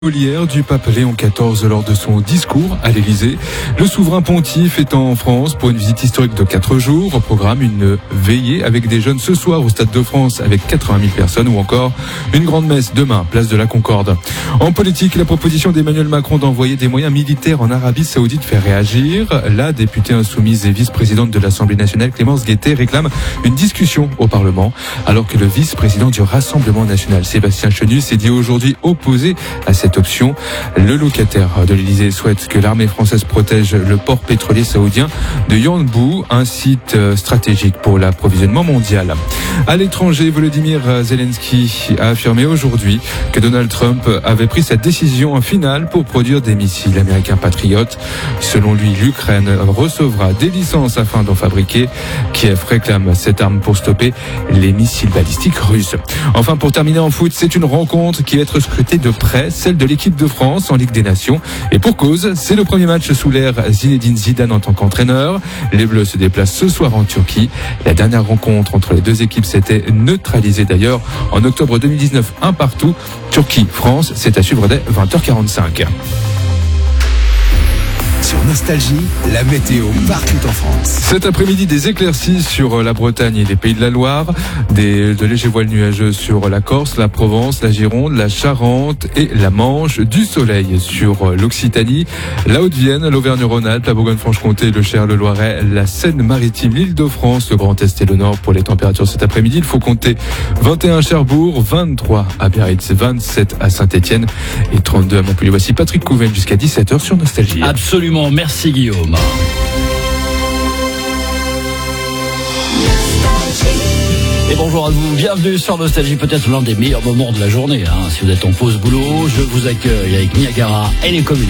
Hier du pape Léon XIV lors de son discours à l'Élysée. Le souverain pontife est en France pour une visite historique de 4 jours. Au programme, une veillée avec des jeunes ce soir au Stade de France avec 80 000 personnes ou encore une grande messe demain, place de la Concorde. En politique, la proposition d'Emmanuel Macron d'envoyer des moyens militaires en Arabie Saoudite fait réagir. La députée insoumise et vice-présidente de l'Assemblée nationale, Clémence Guettet, réclame une discussion au Parlement alors que le vice-président du Rassemblement national, Sébastien Chenu, s'est dit aujourd'hui opposé à cette option. Le locataire de l'Élysée souhaite que l'armée française protège le port pétrolier saoudien de Yanbu, un site stratégique pour l'approvisionnement mondial. À l'étranger, Volodymyr Zelensky a affirmé aujourd'hui que Donald Trump avait pris sa décision finale pour produire des missiles américains patriotes. Selon lui, l'Ukraine recevra des licences afin d'en fabriquer. Kiev réclame cette arme pour stopper les missiles balistiques russes. Enfin, pour terminer en foot, c'est une rencontre qui va être scrutée de près, celle de l'équipe de France en Ligue des Nations. Et pour cause, c'est le premier match sous l'ère Zinedine Zidane en tant qu'entraîneur. Les Bleus se déplacent ce soir en Turquie. La dernière rencontre entre les deux équipes s'était neutralisée d'ailleurs en octobre 2019, 1 partout. Turquie-France, c'est à suivre dès 20h45. Sur Nostalgie, la météo partout en France. Cet après-midi, des éclaircies sur la Bretagne et les Pays de la Loire, de légers voiles nuageux sur la Corse, la Provence, la Gironde, la Charente et la Manche, du soleil sur l'Occitanie, la Haute-Vienne, l'Auvergne-Rhône-Alpes, la Bourgogne-Franche-Comté, le Cher, le Loiret, la Seine-Maritime, l'Île-de-France, le Grand Est et le Nord. Pour les températures cet après-midi, il faut compter 21 à Cherbourg, 23 à Biarritz, 27 à Saint-Étienne et 32 à Montpellier. Voici Patrick Couven jusqu'à 17h sur Nostalgie. Absolument, merci Guillaume. Et bonjour à vous, bienvenue sur Nostalgie, peut-être l'un des meilleurs moments de la journée. Si vous êtes en pause boulot, je vous accueille avec Niagara et les communautés.